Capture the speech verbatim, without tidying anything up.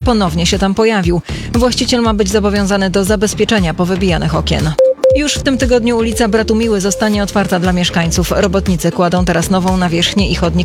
ponownie się tam pojawił. Właściciel ma być zobowiązany do zabezpieczenia powybijanych okien. Już w tym tygodniu ulica Bratumiły zostanie otwarta dla mieszkańców. Robotnicy kładą teraz nową nawierzchnię i chodnik